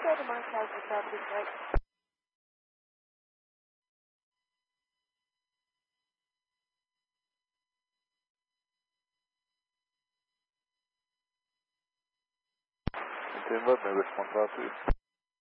go to Mark House with property check? Let me respond to you.